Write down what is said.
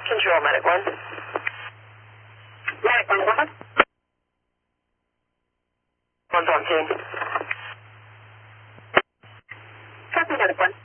Control, Medic 1. Medic 1, go ahead. One's on scene. Copy, Medic 1.